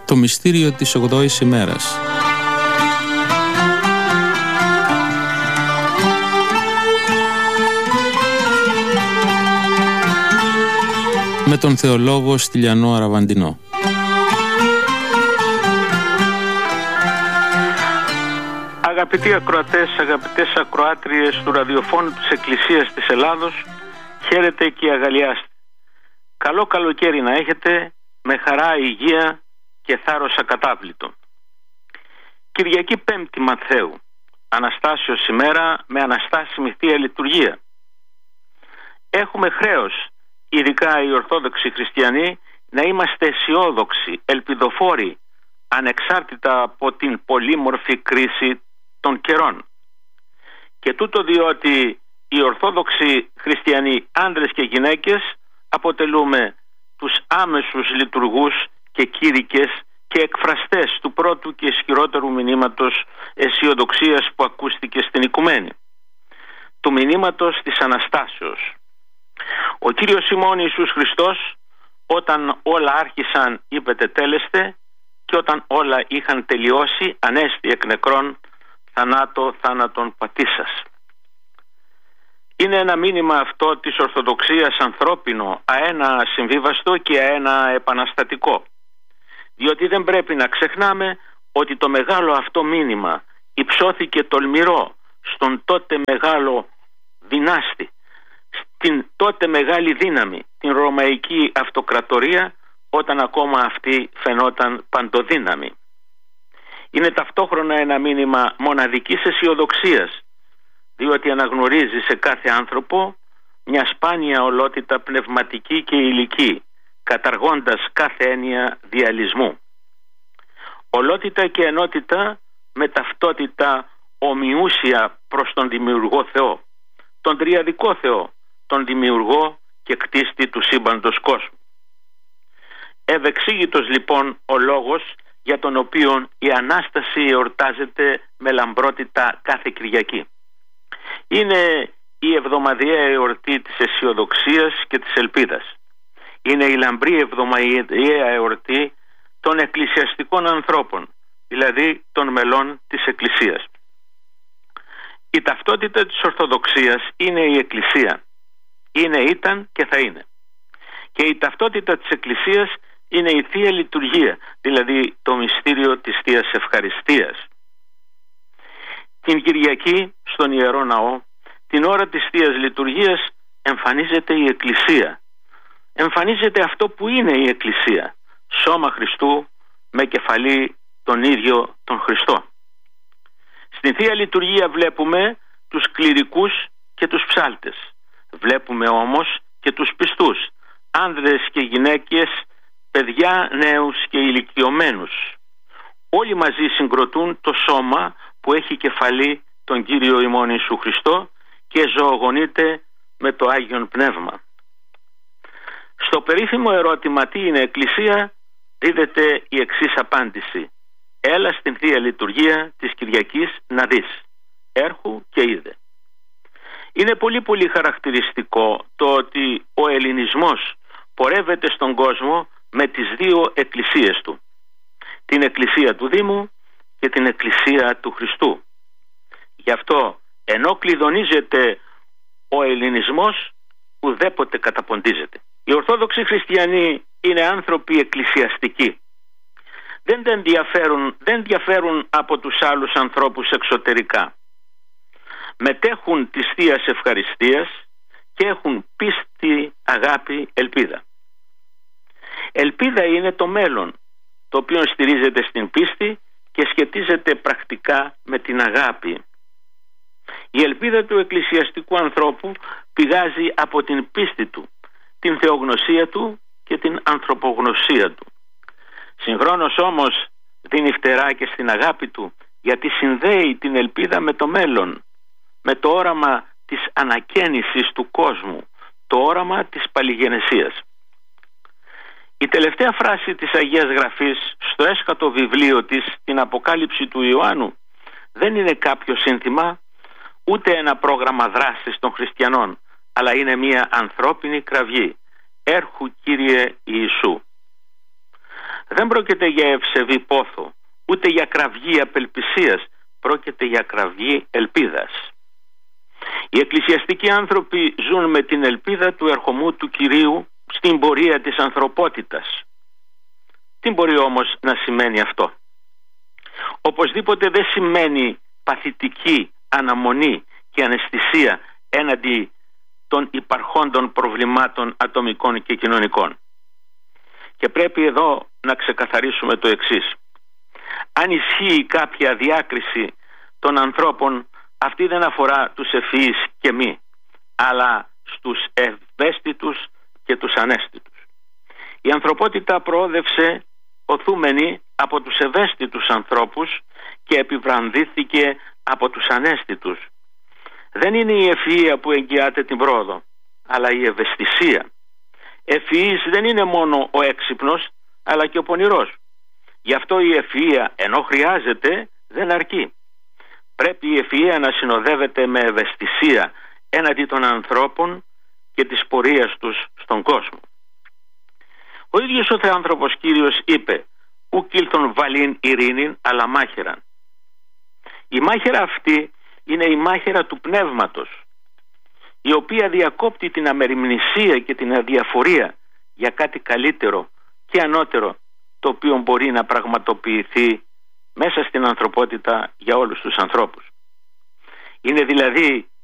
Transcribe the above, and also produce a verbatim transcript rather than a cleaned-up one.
Το μυστήριο της ογδόης ημέρας. Με τον θεολόγο Στυλιανό Αραβαντινό. Αγαπητοί ακροατές, αγαπητές ακροάτριες του ραδιοφώνου της Εκκλησίας της Ελλάδος, χαίρετε και αγαλιάστε. Καλό καλοκαίρι να έχετε, με χαρά, υγεία και θάρρος ακατάβλητο. Κυριακή Πέμπτη Ματθαίου, Αναστάσεως ημέρα με αναστάσιμη Θεία Λειτουργία. Έχουμε χρέος, ειδικά οι Ορθόδοξοι Χριστιανοί, να είμαστε αισιόδοξοι, ελπιδοφόροι, ανεξάρτητα από την πολύμορφη κρίση των καιρών. Και τούτο διότι οι Ορθόδοξοι Χριστιανοί, άνδρες και γυναίκες, αποτελούμε τους άμεσους λειτουργούς και κήρυκες και εκφραστές του πρώτου και ισχυρότερου μηνύματος αισιοδοξίας που ακούστηκε στην Οικουμένη, του μηνύματος της Αναστάσεως. Ο Κύριος ημών Ιησούς Χριστός, όταν όλα άρχισαν, είπε τετέλεστε, και όταν όλα είχαν τελειώσει, ανέστη εκ νεκρών, θανάτω θάνατον πατήσας. Είναι ένα μήνυμα αυτό της Ορθοδοξίας ανθρώπινο, αένα συμβίβαστο και αένα επαναστατικό. Διότι δεν πρέπει να ξεχνάμε ότι το μεγάλο αυτό μήνυμα υψώθηκε τολμηρό στον τότε μεγάλο δυνάστη, στην τότε μεγάλη δύναμη, την Ρωμαϊκή Αυτοκρατορία, όταν ακόμα αυτή φαινόταν παντοδύναμη. Είναι ταυτόχρονα ένα μήνυμα μοναδικής αισιοδοξίας, διότι αναγνωρίζει σε κάθε άνθρωπο μια σπάνια ολότητα πνευματική και υλική, καταργώντας κάθε έννοια διαλυσμού. Ολότητα και ενότητα με ταυτότητα ομοιούσια προς τον Δημιουργό Θεό, τον Τριαδικό Θεό, τον Δημιουργό και κτίστη του σύμπαντος κόσμου. Ευεξήγητος λοιπόν ο λόγος για τον οποίο η Ανάσταση εορτάζεται με λαμπρότητα κάθε Κυριακή. Είναι η εβδομαδιαία εορτή της αισιοδοξίας και της ελπίδας. Είναι η λαμπρή εβδομαδιαία εορτή των εκκλησιαστικών ανθρώπων, δηλαδή των μελών της Εκκλησίας. Η ταυτότητα της Ορθοδοξίας είναι η Εκκλησία. Είναι, ήταν και θα είναι. Και η ταυτότητα της Εκκλησίας είναι η Θεία Λειτουργία, δηλαδή το μυστήριο της Θείας Ευχαριστίας. Την Κυριακή στον Ιερό Ναό, την ώρα της Θείας Λειτουργίας, εμφανίζεται η Εκκλησία. Εμφανίζεται αυτό που είναι η Εκκλησία, σώμα Χριστού με κεφαλή τον ίδιο τον Χριστό. Στην Θεία Λειτουργία βλέπουμε τους κληρικούς και τους ψάλτες. Βλέπουμε όμως και τους πιστούς, άνδρες και γυναίκες, παιδιά, νέους και ηλικιωμένους. Όλοι μαζί συγκροτούν το σώμα που έχει κεφαλή τον Κύριο ημών Ιησού Χριστό και ζωογονείται με το Άγιον Πνεύμα. Στο περίφημο ερώτημα τι είναι Εκκλησία δίδεται η εξής απάντηση: έλα στην Θεία Λειτουργία της Κυριακής να δεις. Έρχου και είδε. Είναι πολύ πολύ χαρακτηριστικό το ότι ο ελληνισμός πορεύεται στον κόσμο με τις δύο εκκλησίες του, την Εκκλησία του Δήμου και την Εκκλησία του Χριστού. Γι' αυτό ενώ κλειδονίζεται ο ελληνισμός, ουδέποτε καταποντίζεται. Οι Ορθόδοξοι Χριστιανοί είναι άνθρωποι εκκλησιαστικοί. Δεν διαφέρουν, δεν διαφέρουν από τους άλλους ανθρώπους εξωτερικά. Μετέχουν της Θείας Ευχαριστίας και έχουν πίστη, αγάπη, ελπίδα. Ελπίδα είναι το μέλλον, το οποίο στηρίζεται στην πίστη και σχετίζεται πρακτικά με την αγάπη. Η ελπίδα του εκκλησιαστικού ανθρώπου πηγάζει από την πίστη του, την θεογνωσία του και την ανθρωπογνωσία του. Συγχρόνως όμως δίνει φτερά και στην αγάπη του, γιατί συνδέει την ελπίδα με το μέλλον, με το όραμα της ανακαίνησης του κόσμου, το όραμα της παλιγενεσίας. Η τελευταία φράση της Αγίας Γραφής στο έσχατο βιβλίο της, την Αποκάλυψη του Ιωάννου, δεν είναι κάποιο σύνθημα, ούτε ένα πρόγραμμα δράσης των χριστιανών, αλλά είναι μια ανθρώπινη κραυγή. Έρχου Κύριε Ιησού. Δεν πρόκειται για ευσεβή πόθο, ούτε για κραυγή απελπισίας, πρόκειται για κραυγή ελπίδας. Οι εκκλησιαστικοί άνθρωποι ζουν με την ελπίδα του ερχομού του Κυρίου στην πορεία της ανθρωπότητας. Τι μπορεί όμως να σημαίνει αυτό? Οπωσδήποτε δεν σημαίνει παθητική αναμονή και αναισθησία έναντι των υπαρχόντων προβλημάτων ατομικών και κοινωνικών. Και πρέπει εδώ να ξεκαθαρίσουμε το εξής. Αν ισχύει κάποια διάκριση των ανθρώπων, αυτή δεν αφορά τους ευφυείς και μη, αλλά στους ευαίσθητους και τους αναίσθητους. Η ανθρωπότητα προόδευσε οθούμενη από τους ευαίσθητους ανθρώπους και επιβρανδύθηκε από τους αναίσθητους. Δεν είναι η ευφυΐα που εγγυάται την πρόοδο, αλλά η ευαισθησία. Ευφυής δεν είναι μόνο ο έξυπνος, αλλά και ο πονηρός. Γι' αυτό η ευφυΐα, ενώ χρειάζεται, δεν αρκεί. Πρέπει η ευφυΐα να συνοδεύεται με ευαισθησία έναντι των ανθρώπων και της πορείας τους στον κόσμο. Ο ίδιος ο Θεάνθρωπος Κύριος είπε «Ουκ ήλθον βαλήν ειρήνην, αλλά μάχαιραν». Η μάχαιρα αυτή είναι η μάχαιρα του πνεύματος, η οποία διακόπτει την αμεριμνησία και την αδιαφορία για κάτι καλύτερο και ανώτερο, το οποίο μπορεί να πραγματοποιηθεί μέσα στην ανθρωπότητα για όλους τους ανθρώπους. Είναι δηλαδή